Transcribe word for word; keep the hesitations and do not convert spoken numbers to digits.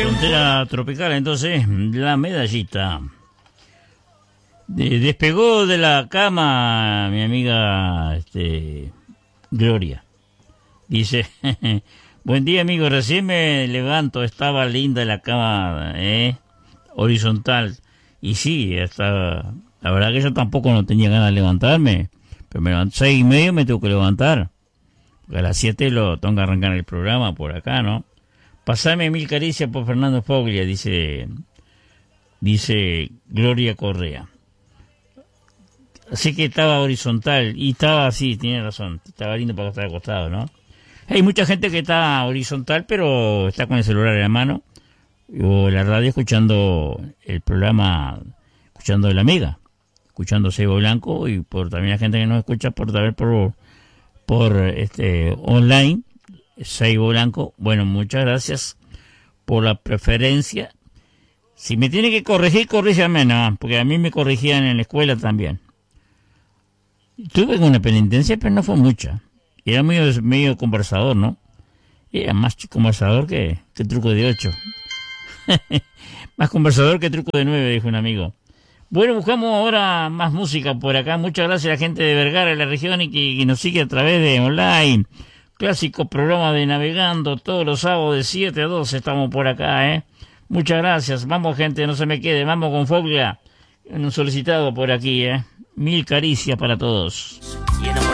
Frontera tropical, entonces, la medallita. De, despegó de la cama mi amiga este, Gloria. Dice, buen día amigo, recién me levanto, estaba linda la cama, ¿eh? Horizontal. Y sí, estaba, la verdad que yo tampoco no tenía ganas de levantarme, pero me levanto seis y medio, me tengo que levantar. Porque a las siete lo tengo que arrancar el programa por acá, ¿no? Pasame mil caricias por Fernando Foglia, dice, dice Gloria Correa. Así que estaba horizontal, y estaba así, tiene razón, estaba lindo para estar acostado, ¿no? Hay mucha gente que está horizontal, pero está con el celular en la mano, o la radio escuchando el programa, escuchando la Mega, escuchando Seibo Blanco, y por también la gente que nos escucha por saber por, por este online, Seibo Blanco. Bueno, muchas gracias por la preferencia. Si me tiene que corregir, corríjame, no, porque a mí me corrigían en la escuela también. Tuve una penitencia, pero no fue mucha. Era medio, medio conversador, ¿no? Era más conversador que, que truco de ocho. Más conversador que truco de nueve, dijo un amigo. Bueno, buscamos ahora más música por acá. Muchas gracias a la gente de Vergara, de la región, y que, que nos sigue a través de online. Clásico programa de Navegando, todos los sábados de siete a doce estamos por acá, ¿eh? Muchas gracias. Vamos, gente, no se me quede. Vamos con Foglia, un solicitado por aquí, ¿eh? Mil caricias para todos.